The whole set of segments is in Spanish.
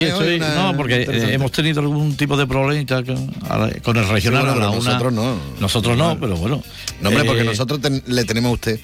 No, porque hemos tenido algún tipo de problemita con el regional. Sí, bueno, nosotros no. Nosotros no, pero bueno. No, hombre, porque nosotros le tenemos a usted.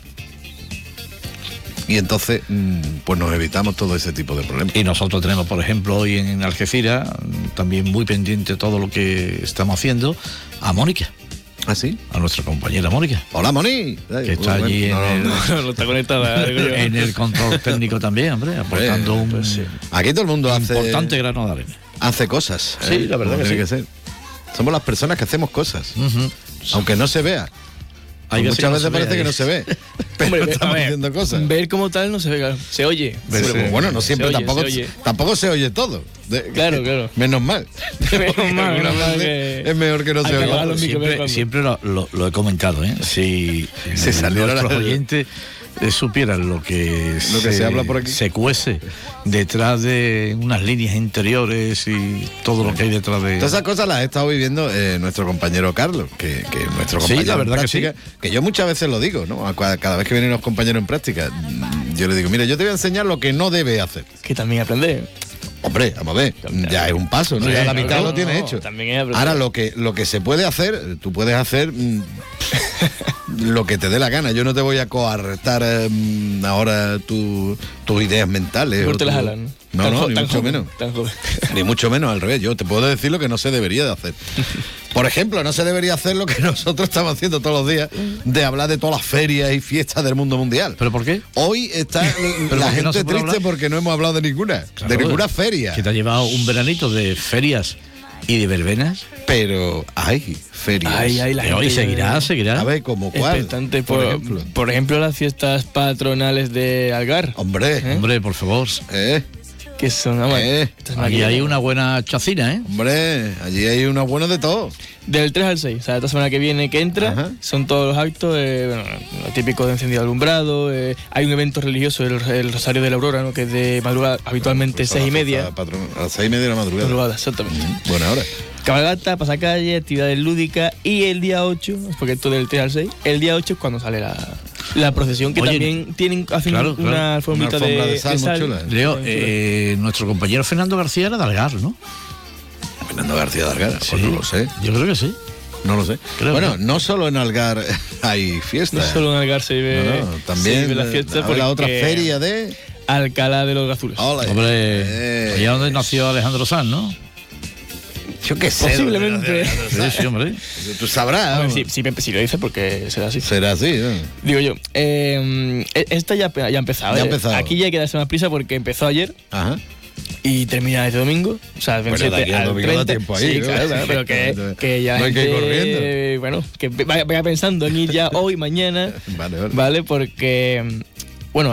Y entonces, pues nos evitamos todo ese tipo de problemas. Y nosotros tenemos, por ejemplo, hoy en Algeciras, también muy pendiente de todo lo que estamos haciendo, a Mónica. ¿Ah, sí? A nuestra compañera Mónica. Hola, Moni. Que está allí no está conectada. en el control técnico también, hombre, aportando un Aquí todo el mundo importante grano de arena. Hace cosas. Sí, la verdad que tiene sí. que ser. Somos las personas que hacemos cosas. Aunque no se vea. Muchas veces parece que no se ve. Pero Hombre, estamos haciendo cosas. Ver como tal no se ve, claro. Se oye. Bueno, no siempre, tampoco se oye todo. Claro. Menos mal. Es mejor que no se oiga. Siempre lo he comentado, ¿eh? Si nuestros oyentes supieran lo que se habla por aquí, se cuece detrás de unas líneas interiores y todo lo que hay detrás de... Todas esas cosas las ha estado viviendo nuestro compañero Carlos, que nuestro compañero, sí, la verdad, en práctica, que yo muchas veces lo digo, ¿no? Cada vez que vienen los compañeros en práctica, yo le digo, mira, yo te voy a enseñar lo que no debe hacer. Que también aprende. Hombre, vamos a ver, ya es un paso, ¿no? Ya la mitad lo tienes hecho. Ahora, lo que se puede hacer, tú puedes hacer lo que te dé la gana. Yo no te voy a coartar ahora tus ideas mentales. Por te las jalan. No, ni mucho menos. Ni mucho menos, al revés. Yo te puedo decir lo que no se debería de hacer. Por ejemplo, no se debería hacer lo que nosotros estamos haciendo todos los días, de hablar de todas las ferias y fiestas del mundo mundial. ¿Pero por qué? Hoy está la gente triste hablar? Porque no hemos hablado de ninguna. Claro, de ninguna feria. Que te ha llevado un veranito de ferias y de verbenas. Pero hay ferias. Hoy seguirá. A ver, ¿como cuál? Por ejemplo, las fiestas patronales de Algar. Hombre, por favor. Que son... Aquí hay una buena chacina, ¿eh? Hombre, allí hay unos buenos de todo. Del 3 al 6, o sea, esta semana que viene que entra, son todos los actos, lo típico de encendido alumbrado, hay un evento religioso, el Rosario de la Aurora, ¿no? Que es de madrugada, habitualmente 6:30. A las 6:30 de la madrugada. Exactamente. Buena hora. Cabalgata, pasacalle, actividades lúdicas, y el día 8, porque esto del 3 al 6, el día 8 es cuando sale la procesión, que también hacen una alfombrita de sal muy chula. Leo, nuestro compañero Fernando García era de Algar, ¿no? Fernando García de Algar, sí, no lo sé. Yo creo que sí. No lo sé. No solo en Algar hay fiestas. No solo en Algar se vive, también se vive la fiesta. Por la otra feria de Alcalá de los Gazules. Hombre, allá donde nació Alejandro Sanz, ¿no? Yo qué sé. Posiblemente. Sí, hombre. Tú sabrás. Sí, lo dice porque será así. Será así, ¿no? Digo yo. Esta ya ha empezado. Aquí ya hay que darse más prisa porque empezó ayer. Ajá. Y termina este domingo. O sea, 27 al 30. Tiempo ahí, sí, ¿no? claro, pero que ya no hay que ir corriendo. Bueno, que vaya pensando en ir ya hoy, mañana. Vale, porque... Bueno,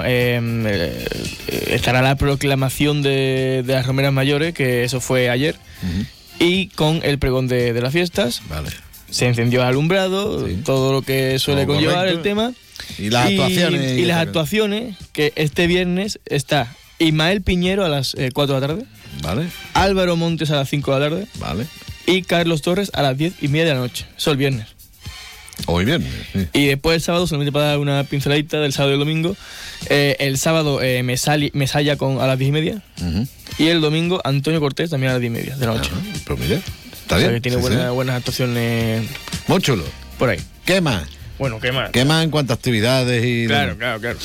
estará la proclamación de las romeras mayores, que eso fue ayer, y con el pregón de las fiestas. Vale. Se encendió el alumbrado, todo lo que suele conllevar el tema. Y las actuaciones. Y las actuaciones, que este viernes está Ismael Piñero a las 4 de la tarde. Vale. Álvaro Montes a las 5 de la tarde. Vale. Y Carlos Torres a las 10:30 de la noche. Eso el viernes. Hoy viernes. Sí. Y después el sábado, solamente para dar una pinceladita del sábado y el domingo. El sábado Mesalla a las 10:30. Y el domingo Antonio Cortés también a las 10:30 de la noche. Pero mira, está bien. Que tiene buenas actuaciones. Muy chulo. Por ahí. ¿Qué más? Bueno, ¿qué más? ¿Qué más en cuanto a actividades y...? Claro.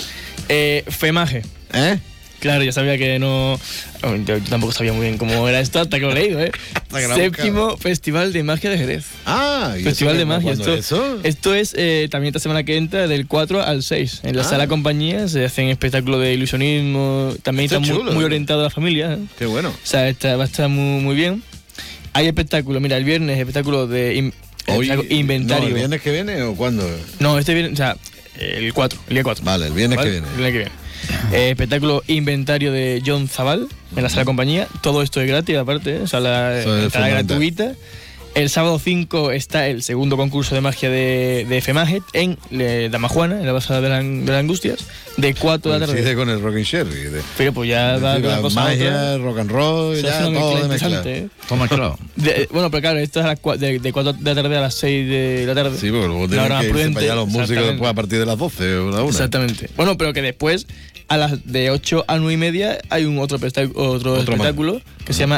Femaje. Claro, yo sabía que no... Yo tampoco sabía muy bien cómo era esto hasta que lo he leído, Séptimo Festival de Magia de Jerez. Festival de Magia. Esto es también esta semana que entra, del 4 al 6. En la Sala Compañía se hacen espectáculos de ilusionismo. También está muy orientado a la familia. Qué bueno. O sea, va a estar muy bien. Hay espectáculos, mira, el viernes espectáculo de inventario. ¿El viernes que viene o cuándo? No, este viernes, o sea, el 4, el día 4. Vale, el viernes que viene. El viernes que viene. Espectáculo inventario de John Zabal en la Sala Compañía. Todo esto es gratis, aparte, o sea, la entrada gratuita. El sábado 5 está el segundo concurso de magia de Femaje en Damajuana, en la Basada de las Angustias, de 4 de la tarde. Sí, con el Rockin' Sherry. Pero pues ya va la cosa magia, rock and roll, ya todo de mezcla. Toma claro. Bueno, pero claro, esto es de 4 de la tarde a las 6 de la tarde. Sí, porque luego tienen que irse para allá los músicos después a partir de las 12 o la 1. Exactamente. Bueno, pero que después a las de 8 a 9 y media hay un otro espectáculo que se llama